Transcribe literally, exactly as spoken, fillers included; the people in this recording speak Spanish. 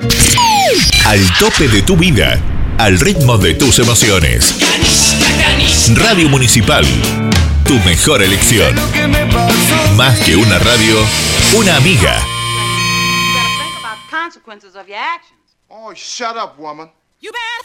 Al tope de tu vida, al ritmo de tus emociones. Radio Municipal, tu mejor elección. Más que una radio, una amiga. Oh, shut up, woman. You better